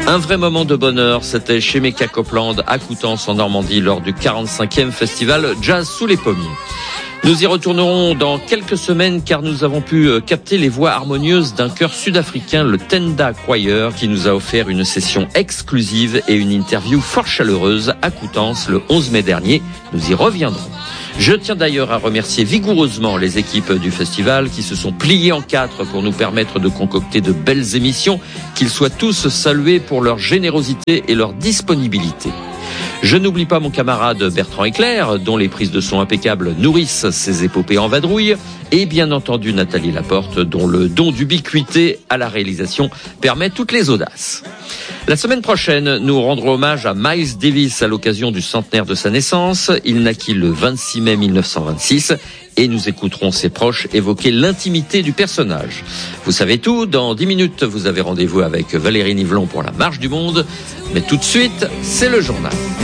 Un vrai moment de bonheur, c'était chez Mecca Copland à Coutances en Normandie lors du 45e festival Jazz sous les pommiers. Nous y retournerons dans quelques semaines car nous avons pu capter les voix harmonieuses d'un chœur sud-africain, le Tenda Choir, qui nous a offert une session exclusive et une interview fort chaleureuse à Coutances le 11 mai dernier. Nous y reviendrons. Je tiens d'ailleurs à remercier vigoureusement les équipes du festival qui se sont pliées en quatre pour nous permettre de concocter de belles émissions, qu'ils soient tous salués pour leur générosité et leur disponibilité. Je n'oublie pas mon camarade Bertrand Éclair, dont les prises de son impeccables nourrissent ses épopées en vadrouille, et bien entendu Nathalie Laporte, dont le don d'ubiquité à la réalisation permet toutes les audaces. La semaine prochaine, nous rendrons hommage à Miles Davis à l'occasion du centenaire de sa naissance. Il naquit le 26 mai 1926 et nous écouterons ses proches évoquer l'intimité du personnage. Vous savez tout, dans 10 minutes, vous avez rendez-vous avec Valérie Nivelon pour la Marche du Monde. Mais tout de suite, c'est le journal.